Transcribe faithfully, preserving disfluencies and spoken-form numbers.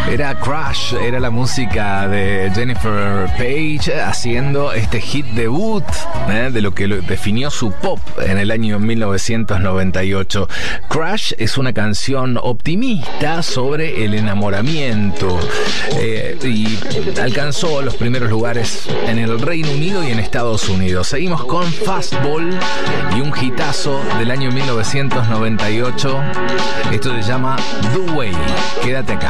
Era Crash, era la música de Jennifer Page haciendo este hit debut, ¿eh? de lo que lo definió su pop en el año mil novecientos noventa y ocho. Crash es una canción optimista sobre el enamoramiento eh, y alcanzó los primeros lugares en el Reino Unido y en Estados Unidos. Seguimos con Fastball y un hitazo del año mil novecientos noventa y ocho. Esto se llama The Way. Quédate acá.